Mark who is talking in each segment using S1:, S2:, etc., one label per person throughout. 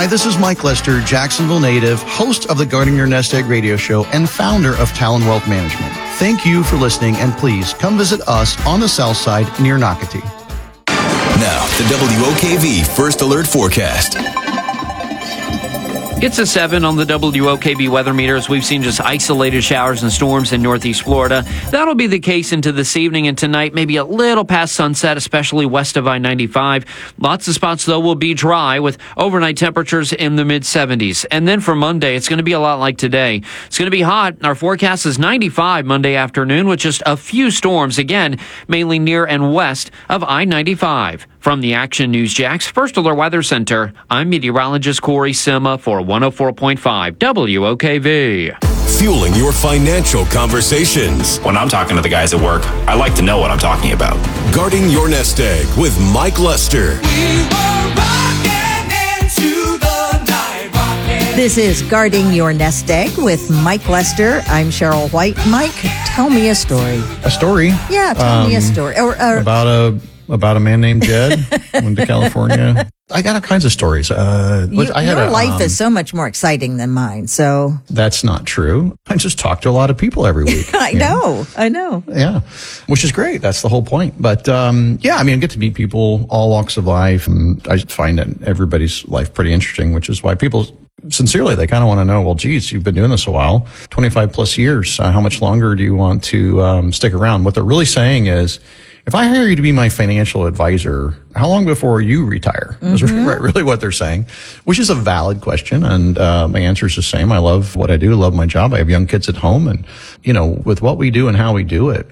S1: Hi, this is Mike Lester, Jacksonville native, host of the Guarding Your Nest Egg radio show and founder of Talon Wealth Management. Thank you for listening, and please come visit us on the south side near Nocatee.
S2: Now, the WOKV First Alert Forecast.
S3: It's a 7 on the WOKV weather meters. We've seen just isolated showers and storms in northeast Florida. That'll be the case into this evening and tonight, maybe a little past sunset, especially west of I-95. Lots of spots, though, will be dry with overnight temperatures in the mid-70s. And then for Monday, it's going to be a lot like today. It's going to be hot. Our forecast is 95 Monday afternoon with just a few storms, again, mainly near and west of I-95. From the Action News Jax First Alert Weather Center, I'm meteorologist Corey Sima for 104.5 WOKV.
S2: Fueling your financial conversations.
S4: When I'm talking to the guys at work, I like to know what I'm talking about.
S2: Guarding Your Nest Egg with Mike Lester.
S5: This is Guarding Your Nest Egg with Mike Lester. I'm Cheryl White. Mike, tell me a story.
S1: A story?
S5: Yeah, tell me a story.
S1: About a man named Jed went to California. I got all kinds of stories.
S5: Your life is so much more exciting than mine. So
S1: that's not true. I just talk to a lot of people every week.
S5: I know.
S1: Yeah, which is great. That's the whole point. But I get to meet people, all walks of life, and I find that everybody's life pretty interesting, which is why people sincerely, they kind of want to know, well, geez, you've been doing this a while, 25 plus years. How much longer do you want to stick around? What they're really saying is, if I hire you to be my financial advisor, how long before you retire? That's really what they're saying, which is a valid question. And my answer is the same. I love what I do, love my job. I have young kids at home. And, with what we do and how we do it,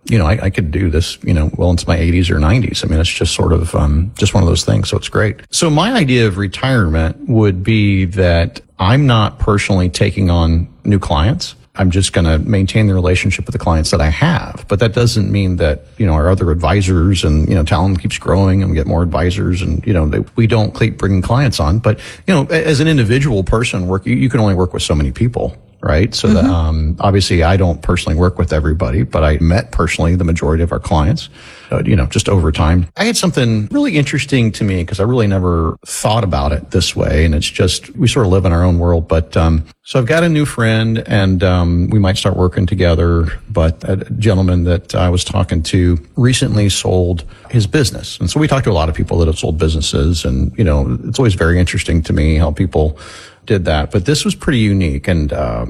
S1: I could do this, well into my 80s or 90s. I mean, it's just sort of just one of those things. So it's great. So my idea of retirement would be that I'm not personally taking on new clients. I'm just going to maintain the relationship with the clients that I have. But that doesn't mean that, our other advisors and, Talon keeps growing and we get more advisors and, we don't keep bringing clients on. But, as an individual person, you can only work with so many people, right? So that, obviously I don't personally work with everybody, but I met personally the majority of our clients, just over time. I had something really interesting to me because I really never thought about it this way. And it's just, we sort of live in our own world. But, so I've got a new friend and, we might start working together. But a gentleman that I was talking to recently sold his business. And so we talked to a lot of people that have sold businesses and, it's always very interesting to me how people did that. But this was pretty unique. And,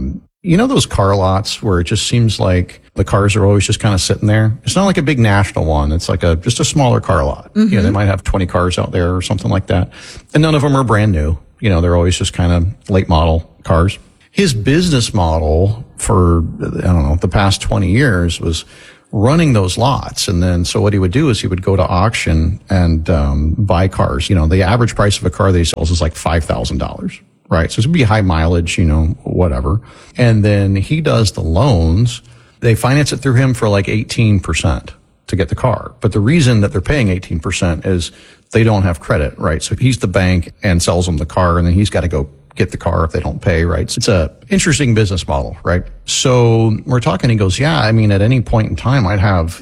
S1: those car lots where it just seems like the cars are always just kind of sitting there. It's not like a big national one. It's like just a smaller car lot. They might have 20 cars out there or something like that. And none of them are brand new. They're always just kind of late model cars. His business model for, the past 20 years was running those lots. And then, so what he would do is he would go to auction and, buy cars. The average price of a car that he sells is like $5,000. Right. So it's going to be high mileage, whatever. And then he does the loans. They finance it through him for like 18% to get the car. But the reason that they're paying 18% is they don't have credit. Right. So he's the bank and sells them the car and then he's got to go get the car if they don't pay. Right. So it's a interesting business model. Right. So we're talking, he goes, yeah, at any point in time, I'd have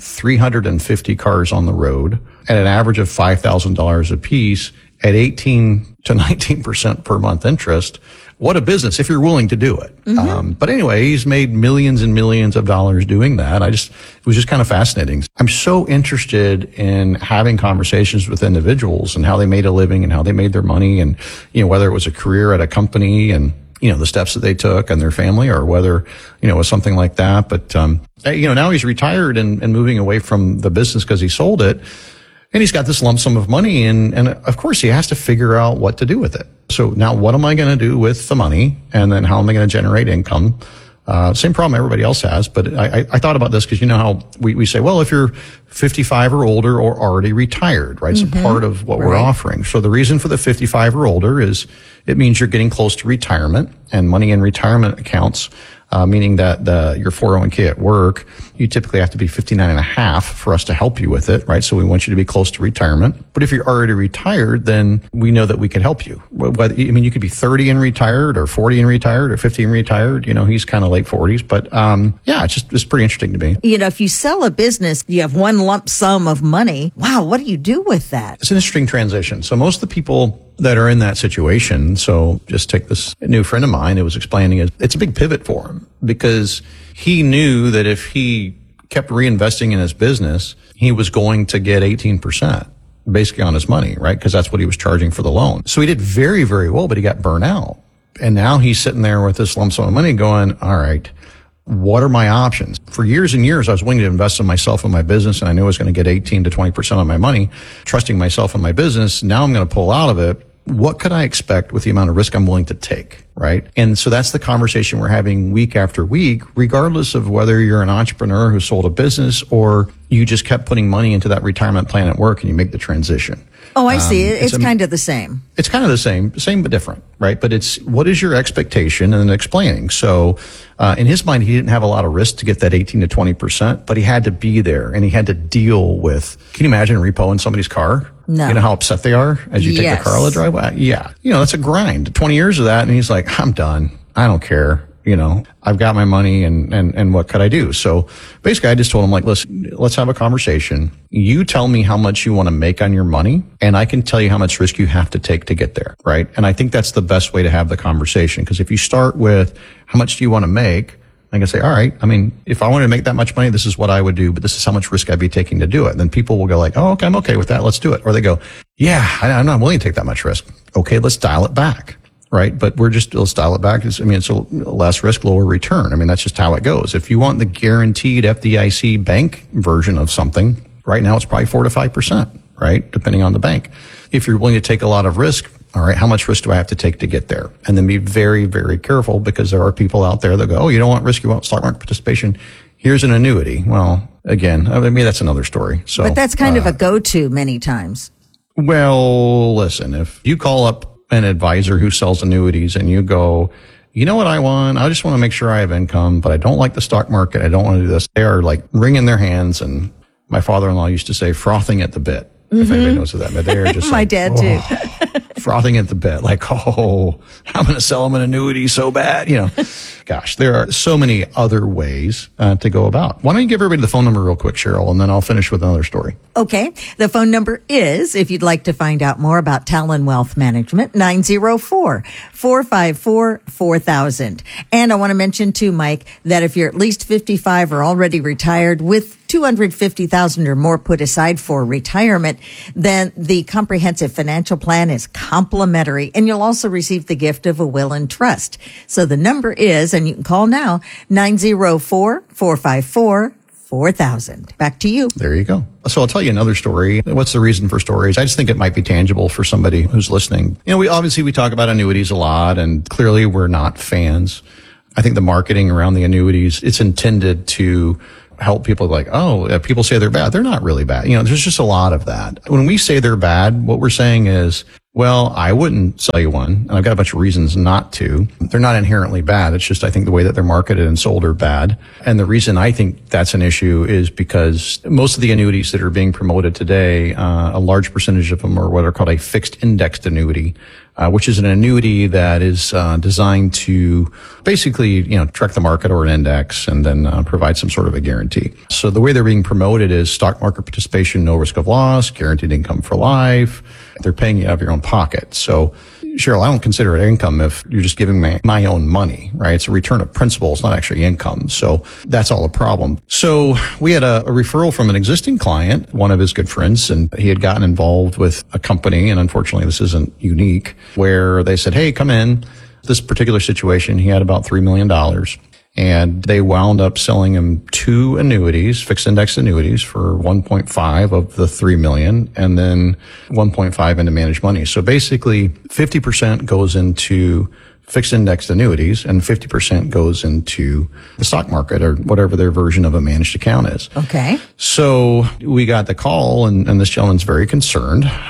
S1: 350 cars on the road at an average of $5,000 a piece at 18 to 19% per month interest. What a business if you're willing to do it. But anyway, he's made millions and millions of dollars doing that. It was just kind of fascinating. I'm so interested in having conversations with individuals and how they made a living and how they made their money and, whether it was a career at a company and, the steps that they took and their family or whether, it was something like that. But, now he's retired and moving away from the business because he sold it. And he's got this lump sum of money and of course he has to figure out what to do with it. So now what am I going to do with the money? And then how am I going to generate income? Same problem everybody else has, but I thought about this because how we say, well, if you're 55 or older or already retired, right? It's a part of what we're offering. So the reason for the 55 or older is it means you're getting close to retirement and money in retirement accounts, meaning that your 401k at work, you typically have to be 59 and a half for us to help you with it, right? So we want you to be close to retirement. But if you're already retired, then we know that we can help you. You could be 30 and retired or 40 and retired or 50 and retired. He's kind of late 40s. But it's pretty interesting to me.
S5: If you sell a business, you have one lump sum of money. Wow, what do you do with that?
S1: It's an interesting transition. So most of the people that are in that situation, so just take this new friend of mine who was explaining it, it's a big pivot for him because he knew that if he kept reinvesting in his business, he was going to get 18% basically on his money, right? Because that's what he was charging for the loan. So he did very, very well, but he got burnt out. And now he's sitting there with this lump sum of money going, all right, what are my options? For years and years, I was willing to invest in myself and my business, and I knew I was going to get 18 to 20% of my money, trusting myself and my business. Now I'm going to pull out of it. What could I expect with the amount of risk I'm willing to take, right? And so that's the conversation we're having week after week, regardless of whether you're an entrepreneur who sold a business or you just kept putting money into that retirement plan at work and you make the transition.
S5: Oh, I see. It's kind of the same.
S1: It's kind of the same but different, right? But it's what is your expectation and then explaining. So in his mind, he didn't have a lot of risk to get that 18 to 20%, but he had to be there and he had to deal with, can you imagine a repo in somebody's car?
S5: No.
S1: You know how upset they are as you take the car out of the driveway? Yeah. That's a grind. 20 years of that. And he's like, I'm done. I don't care. I've got my money and what could I do? So basically I just told him like, listen, let's have a conversation. You tell me how much you want to make on your money and I can tell you how much risk you have to take to get there. Right. And I think that's the best way to have the conversation. Because if you start with how much do you want to make? I can say, all right, if I wanted to make that much money, this is what I would do, but this is how much risk I'd be taking to do it. And then people will go like, oh, okay, I'm okay with that. Let's do it. Or they go, yeah, I'm not willing to take that much risk. Okay, let's dial it back. Right. But let's dial it back. It's a less risk, lower return. That's just how it goes. If you want the guaranteed FDIC bank version of something, right now it's probably 4 to 5%, right? Depending on the bank. If you're willing to take a lot of risk, all right, how much risk do I have to take to get there? And then be very, very careful because there are people out there that go, oh, you don't want risk, you want stock market participation. Here's an annuity. Well, again, that's another story. So,
S5: but that's kind of a go-to many times.
S1: Well, listen, if you call up an advisor who sells annuities and you go, you know what I want? I just want to make sure I have income, but I don't like the stock market. I don't want to do this. They are like wringing their hands. And my father-in-law used to say frothing at the bit. If anybody knows what that meant. They are just
S5: my dad too.
S1: Frothing at the bit. Like, oh, I'm going to sell them an annuity so bad. Gosh, there are so many other ways to go about. Why don't you give everybody the phone number real quick, Cheryl, and then I'll finish with another story.
S5: Okay. The phone number is, if you'd like to find out more about Talon Wealth Management, 904-454-4000. And I want to mention too, Mike, that if you're at least 55 or already retired with $250,000 or more put aside for retirement, then the comprehensive financial plan is complimentary, and you'll also receive the gift of a will and trust. So the number is, and you can call now, 904-454-4000. Back to you.
S1: There you go. So I'll tell you another story. What's the reason for stories? I just think it might be tangible for somebody who's listening. We talk about annuities a lot, and clearly we're not fans. I think the marketing around the annuities, it's intended to help people like, oh, people say they're bad. They're not really bad. There's just a lot of that. When we say they're bad, what we're saying is, well, I wouldn't sell you one, and I've got a bunch of reasons not to. They're not inherently bad. It's just I think the way that they're marketed and sold are bad. And the reason I think that's an issue is because most of the annuities that are being promoted today, a large percentage of them are what are called a fixed indexed annuity, which is an annuity that is designed to basically, track the market or an index and then provide some sort of a guarantee. So the way they're being promoted is stock market participation, no risk of loss, guaranteed income for life. They're paying you out of your own pocket. So, Cheryl, I don't consider it income if you're just giving my own money, right? It's a return of principal. It's not actually income. So that's all a problem. So we had a referral from an existing client, one of his good friends, and he had gotten involved with a company. And unfortunately, this isn't unique, where they said, hey, come in. This particular situation, he had about $3 million. And they wound up selling him 2 annuities, fixed index annuities, for 1.5 of the 3 million, and then 1.5 into managed money. So basically 50% goes into fixed indexed annuities and 50% goes into the stock market or whatever their version of a managed account is.
S5: Okay.
S1: So we got the call and this gentleman's very concerned. And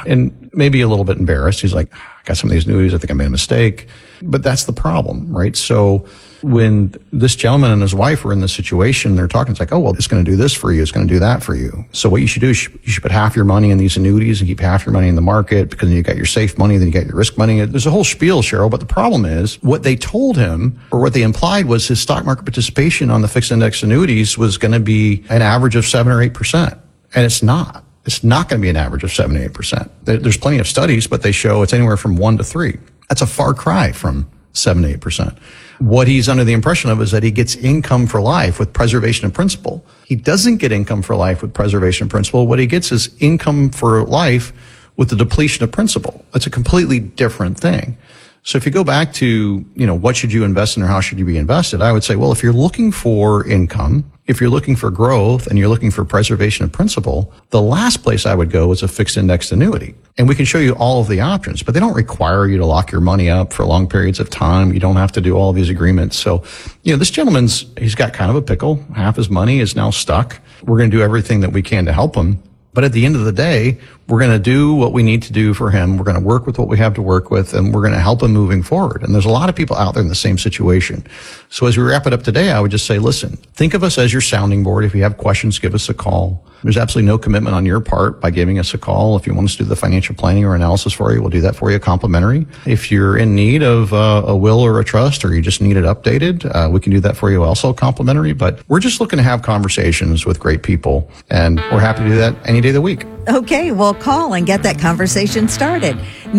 S1: maybe a little bit embarrassed. He's like, I got some of these annuities. I think I made a mistake. But that's the problem, right? So when this gentleman and his wife were in this situation, they're talking, it's like, oh, well, it's going to do this for you. It's going to do that for you. So what you should do is you should put half your money in these annuities and keep half your money in the market, because then you got your safe money, then you got your risk money. There's a whole spiel, Cheryl. But the problem is what they told him, or what they implied, was his stock market participation on the fixed index annuities was going to be an average of 7 or 8%. And it's not. It's not going to be an average of 7 to 8%. There's plenty of studies, but they show it's anywhere from 1 to 3. That's a far cry from 7 to 8%. What he's under the impression of is that he gets income for life with preservation of principal. He doesn't get income for life with preservation of principal. What he gets is income for life with the depletion of principal. It's a completely different thing. So if you go back to, what should you invest in or how should you be invested? I would say, well, if you're looking for income, if you're looking for growth, and you're looking for preservation of principal, the last place I would go is a fixed indexed annuity. And we can show you all of the options, but they don't require you to lock your money up for long periods of time. You don't have to do all of these agreements. So, this gentleman's, he's got kind of a pickle. Half his money is now stuck. We're going to do everything that we can to help him. But at the end of the day, we're going to do what we need to do for him. We're going to work with what we have to work with, and we're going to help him moving forward. And there's a lot of people out there in the same situation. So as we wrap it up today, I would just say, listen, think of us as your sounding board. If you have questions, give us a call. There's absolutely no commitment on your part by giving us a call. If you want us to do the financial planning or analysis for you, we'll do that for you complimentary. If you're in need of a will or a trust, or you just need it updated, we can do that for you also complimentary. But we're just looking to have conversations with great people, and we're happy to do that any day of the week.
S5: Okay, well, call and get that conversation started.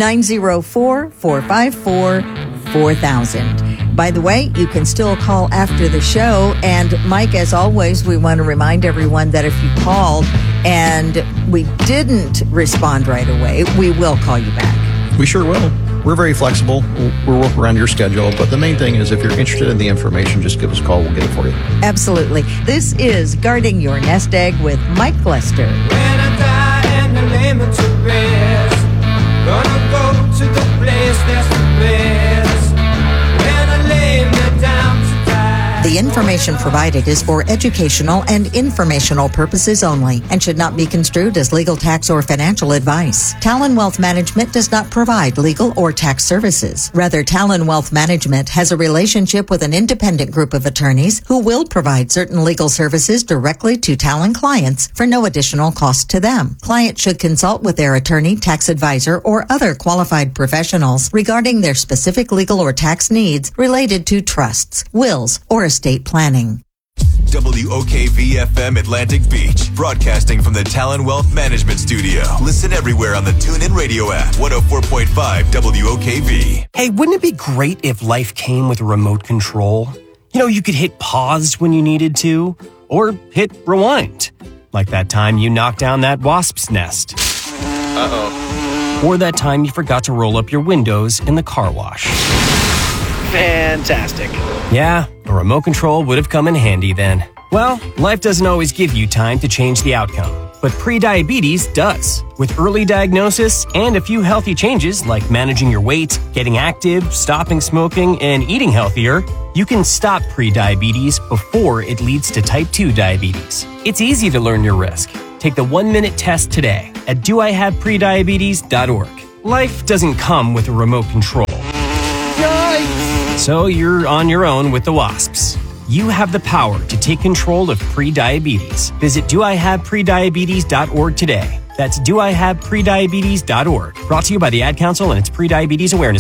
S5: 904-454-4000. By the way, you can still call after the show. And Mike, as always, we want to remind everyone that if you called and we didn't respond right away, we will call you back.
S1: We sure will. We're very flexible. We'll work around your schedule. But the main thing is, if you're interested in the information, just give us a call. We'll get it for you.
S5: Absolutely. This is Guarding Your Nest Egg with Mike Lester.
S6: When I die and I lay me to rest, gonna go to the place that's the best. When I lay me down to die.
S5: The information provided is for educational and informational purposes only and should not be construed as legal, tax, or financial advice. Talon Wealth Management does not provide legal or tax services. Rather, Talon Wealth Management has a relationship with an independent group of attorneys who will provide certain legal services directly to Talon clients for no additional cost to them. Clients should consult with their attorney, tax advisor, or other qualified professionals regarding their specific legal or tax needs related to trusts, wills, or estate planning.
S2: WOKV-FM Atlantic Beach, broadcasting from the Talon Wealth Management Studio. Listen everywhere on the TuneIn Radio app. 104.5 WOKV.
S7: Hey, wouldn't it be great if life came with a remote control? You could hit pause when you needed to, or hit rewind. Like that time you knocked down that wasp's nest. Uh-oh. Or that time you forgot to roll up your windows in the car wash.
S8: Fantastic.
S7: Yeah, a remote control would have come in handy then. Well, life doesn't always give you time to change the outcome, but prediabetes does. With early diagnosis and a few healthy changes like managing your weight, getting active, stopping smoking, and eating healthier, you can stop prediabetes before it leads to type 2 diabetes. It's easy to learn your risk. Take the 1-minute test today at doihaveprediabetes.org. Life doesn't come with a remote control. So you're on your own with the wasps. You have the power to take control of prediabetes. Visit doihaveprediabetes.org today. That's doihaveprediabetes.org. Brought to you by the Ad Council and its Prediabetes Awareness